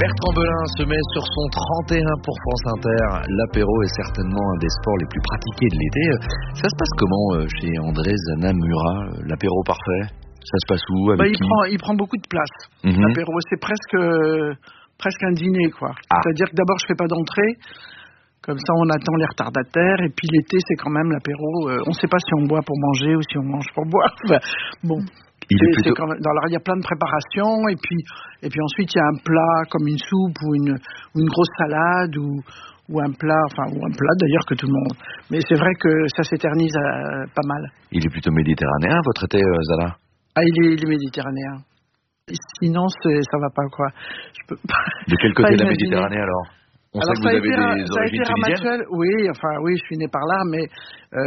Bertrand Belin se met sur son 31 pour France Inter. L'apéro est certainement un des sports les plus pratiqués de l'été. Ça se passe comment chez André Zana Murat, l'apéro parfait? Ça se passe où? Avec qui? Il prend beaucoup de place. L'apéro, c'est presque un dîner, quoi. C'est-à-dire que d'abord, je fais pas d'entrée. Comme ça, on attend les retardataires. Et puis l'été, c'est quand même l'apéro. On ne sait pas si on boit pour manger ou si on mange pour boire. Bon. C'est quand même, alors il y a plein de préparations et puis ensuite il y a un plat comme une soupe ou une grosse salade ou un plat d'ailleurs que tout le monde. Mais c'est vrai que ça s'éternise pas mal. Il est plutôt méditerranéen votre été, Zana? Il est méditerranéen. Sinon ça va pas, quoi. Je peux pas. De quel côté de la Méditerranée alors? On sait que vous avez des origines tunisiennes. Oui, je suis né par là, mais